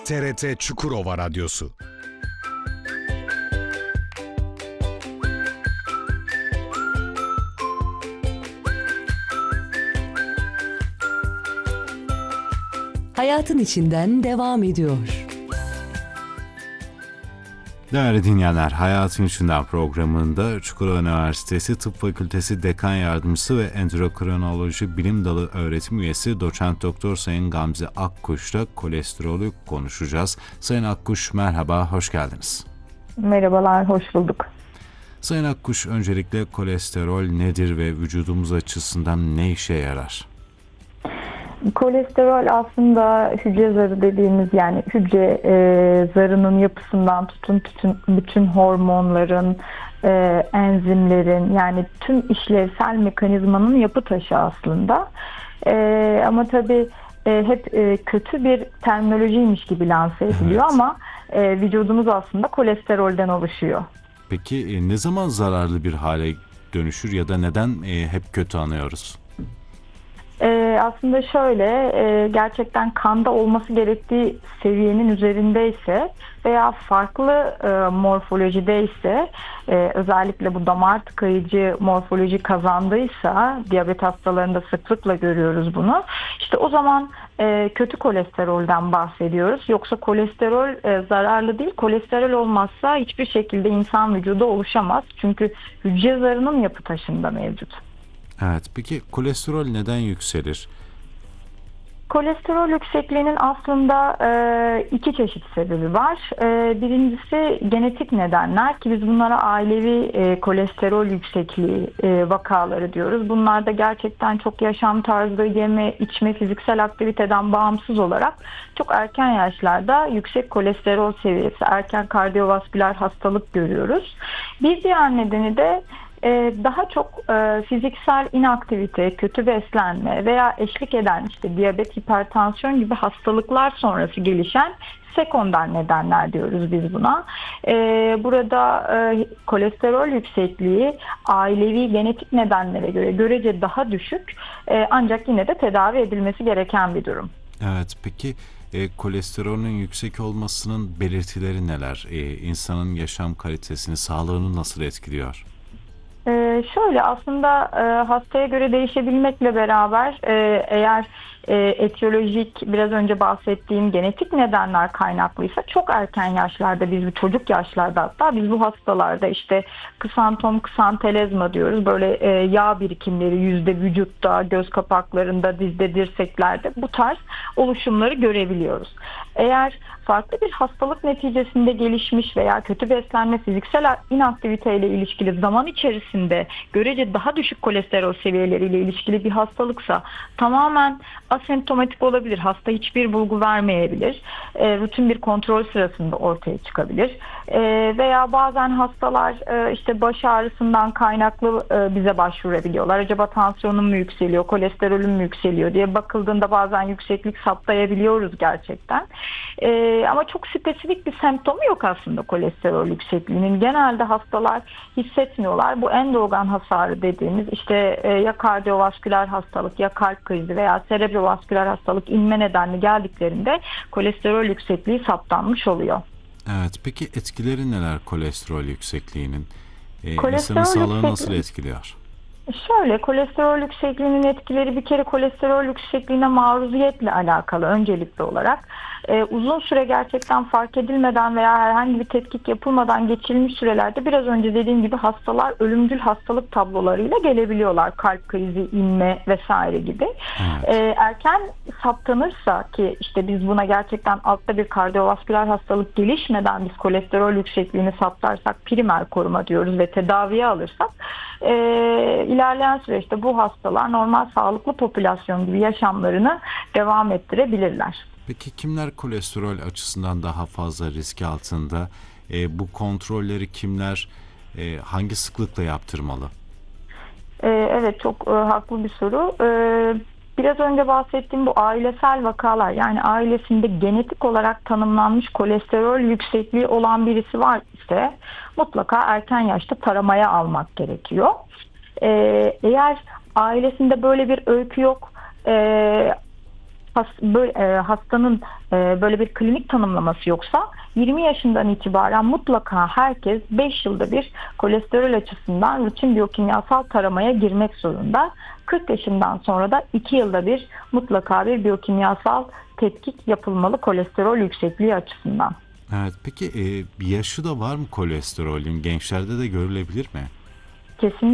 TRT Çukurova Radyosu. Hayatın içinden devam ediyor. Değerli dinleyenler, Hayatın İçinden programında Çukurova Üniversitesi Tıp Fakültesi Dekan Yardımcısı ve Endokrinoloji Bilim Dalı Öğretim Üyesi Doçent Doktor Sayın Gamze Akkuş'la kolesterolü konuşacağız. Sayın Akkuş, merhaba, hoş geldiniz. Merhabalar, hoş bulduk. Sayın Akkuş, öncelikle kolesterol nedir ve vücudumuz açısından ne işe yarar? Kolesterol aslında hücre zarı dediğimiz, yani hücre zarının yapısından tutun bütün hormonların, enzimlerin, yani tüm işlevsel mekanizmanın yapı taşı aslında. Ama tabii hep kötü bir terminolojiymiş gibi lanse ediliyor, evet. Ama vücudumuz aslında kolesterolden oluşuyor. Peki ne zaman zararlı bir hale dönüşür ya da neden hep kötü anıyoruz? Aslında şöyle, gerçekten kanda olması gerektiği seviyenin üzerindeyse veya farklı morfolojideyse, özellikle bu damar tıkayıcı morfoloji kazandıysa, diyabet hastalarında sıklıkla görüyoruz bunu. İşte o zaman kötü kolesterolden bahsediyoruz. Yoksa kolesterol zararlı değil. Kolesterol olmazsa hiçbir şekilde insan vücudu oluşamaz. Çünkü hücre zarının yapı taşında mevcut. Evet, peki kolesterol neden yükselir? Kolesterol yüksekliğinin aslında iki çeşit sebebi var. Birincisi genetik nedenler, ki biz bunlara ailevi kolesterol yüksekliği vakaları diyoruz. Bunlar da gerçekten çok yaşam tarzı, yeme, içme, fiziksel aktiviteden bağımsız olarak çok erken yaşlarda yüksek kolesterol seviyesi, erken kardiyovasküler hastalık görüyoruz. Bir diğer nedeni de daha çok fiziksel inaktivite, kötü beslenme veya eşlik eden işte diyabet, hipertansiyon gibi hastalıklar sonrası gelişen sekonder nedenler diyoruz biz buna. Burada kolesterol yüksekliği ailevi genetik nedenlere göre görece daha düşük, ancak yine de tedavi edilmesi gereken bir durum. Evet, peki kolesterolün yüksek olmasının belirtileri neler? İnsanın yaşam kalitesini, sağlığını nasıl etkiliyor? Şöyle, aslında hastaya göre değişebilmekle beraber eğer etiyolojik, biraz önce bahsettiğim genetik nedenler kaynaklıysa çok erken yaşlarda, biz bu çocuk yaşlarda, hatta biz bu hastalarda işte ksantom, ksantelezma diyoruz. Böyle yağ birikimleri yüzde vücutta, göz kapaklarında, dizde, dirseklerde bu tarz oluşumları görebiliyoruz. Eğer farklı bir hastalık neticesinde gelişmiş veya kötü beslenme, fiziksel inaktiviteyle ilişkili zaman içerisinde görece daha düşük kolesterol seviyeleriyle ilişkili bir hastalıksa tamamen asemptomatik olabilir. Hasta hiçbir bulgu vermeyebilir. Rutin bir kontrol sırasında ortaya çıkabilir. Veya bazen hastalar işte baş ağrısından kaynaklı bize başvurabiliyorlar. Acaba tansiyonum mu yükseliyor, kolesterolüm mü yükseliyor diye bakıldığında bazen yükseklik saptayabiliyoruz gerçekten. Ama çok spesifik bir semptomu yok aslında kolesterol yüksekliğinin. Genelde hastalar hissetmiyorlar. Bu endogen hasarı dediğimiz işte ya kardiyovasküler hastalık, ya kalp krizi veya serebrovasküler hastalık, inme nedenli geldiklerinde kolesterol yüksekliği saptanmış oluyor. Evet, peki etkileri neler kolesterol yüksekliğinin? Kolesterol İnsanın sağlığını nasıl etkiliyor? Şöyle, kolesterol yüksekliğinin etkileri bir kere kolesterol yüksekliğine maruziyetle alakalı öncelikli olarak. Uzun süre gerçekten fark edilmeden veya herhangi bir tetkik yapılmadan geçirilmiş sürelerde biraz önce dediğim gibi hastalar ölümcül hastalık tablolarıyla gelebiliyorlar. Kalp krizi, inme vesaire gibi. Evet. Erken saptanırsa, ki işte biz buna gerçekten altta bir kardiyovasküler hastalık gelişmeden biz kolesterol yüksekliğini saptarsak primer koruma diyoruz ve tedaviye alırsak ilerleyen süreçte bu hastalar normal sağlıklı popülasyon gibi yaşamlarını devam ettirebilirler. Peki kimler kolesterol açısından daha fazla risk altında? Bu kontrolleri kimler hangi sıklıkla yaptırmalı? Evet, çok haklı bir soru. Biraz önce bahsettiğim bu ailesel vakalar, yani ailesinde genetik olarak tanımlanmış kolesterol yüksekliği olan birisi var ise mutlaka erken yaşta taramaya almak gerekiyor. Eğer ailesinde böyle bir öykü yok, hastanın böyle bir klinik tanımlaması yoksa 20 yaşından itibaren mutlaka herkes 5 yılda bir kolesterol açısından rutin biyokimyasal taramaya girmek zorunda. 40 yaşından sonra da 2 yılda bir mutlaka bir biyokimyasal tetkik yapılmalı kolesterol yüksekliği açısından. Evet, peki bir yaşı da var mı kolesterolün? Gençlerde de görülebilir mi? Kesinlikle.